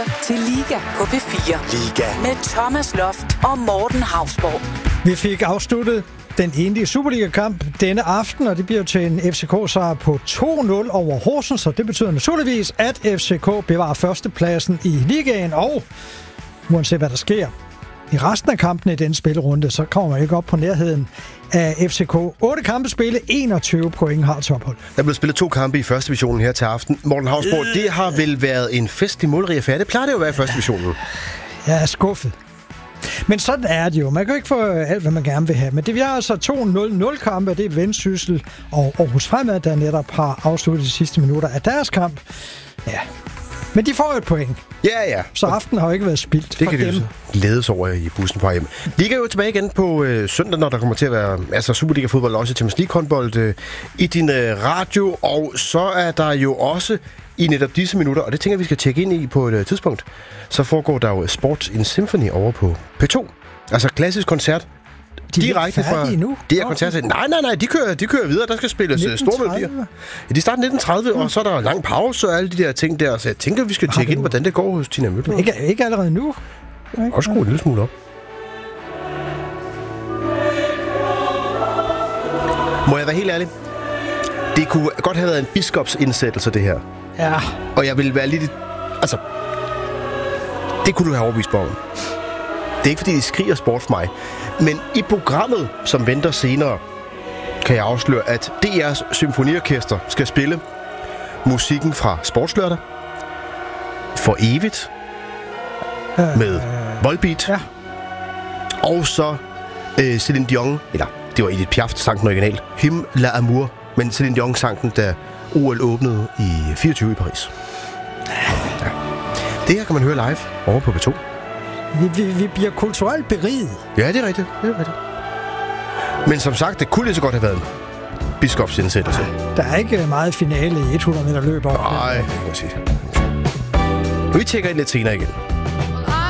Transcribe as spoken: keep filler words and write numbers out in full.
lytter til Liga på P fire. Liga. Med Thomas Loft og Morten Hausborg. Vi fik afsluttet den enlige Superliga-kamp denne aften, og det bliver til en F C K-sejr på to nul over Horsens, så det betyder naturligvis, at F C K bevarer førstepladsen i ligaen, og uanset hvad der sker i resten af kampene i den spillerunde, så kommer man ikke op på nærheden af F C K. otte kampe spille, enogtyve point har tophold. Der blev spillet to kampe i første divisionen her til aften. Morten Hausborg, det har vel været en festlig målrig affære. Det plejer det jo at være i første divisionen. Jeg er skuffet. Men sådan er det jo. Man kan jo ikke få alt, hvad man gerne vil have. Men det er altså to nul nul kampe. Det er Vendsyssel og Aarhus Fremad, der netop har afsluttet de sidste minutter af deres kamp. Ja. Men de får jo et point. Ja, ja. Så aftenen har jo ikke været spildt det for kan dem. Det glædes over i bussen på hjem. Liga er jo tilbage igen på øh, søndag, når der kommer til at være altså Superliga-fodbold og også Champions League-håndbold øh, i din øh, radio. Og så er der jo også i netop disse minutter, og det tænker vi skal tjekke ind i på et øh, tidspunkt, så foregår der jo Sports in Symphony over på P to. Altså klassisk koncert. De er direkte fra nu? Det er koncert. Nej, nej, nej, de kører, de kører videre. Der skal spilles store melodier. Ja, de starter nitten tredive, mm. og så er der lang pause og alle de der ting der. Så jeg tænker, vi skal tjekke ind, hvordan det går hos Tina Møller. Ikke, ikke allerede nu. Og skru en lille smule op. Må jeg være helt ærlig? Det kunne godt have været en biskopsindsættelse, det her. Ja. Og jeg vil være lidt... Altså... Det kunne du have overbevist på om. Det er ikke, fordi de skriger sport for mig. Men i programmet, som venter senere, kan jeg afsløre, at D R's symfoniorkester skal spille musikken fra Sportslørdag for evigt øh, med Volbeat. Ja. Og så øh, Céline Dion, eller det var Edith Piaf, sang den original, Hymne l'amour, men Céline Dion sang den, da O L åbnede i fireogtyve i Paris. Ja. Det her kan man høre live over på P to. Vi, vi, vi bliver kulturelt beriget. Ja, det er rigtigt. Det er rigtigt. Men som sagt, det kunne lige så godt have været en biskopsindsættelse. Der er ikke meget finale i hundrede meter løb over. Nej, det kan man sige. Vi tjekker ind lidt senere igen.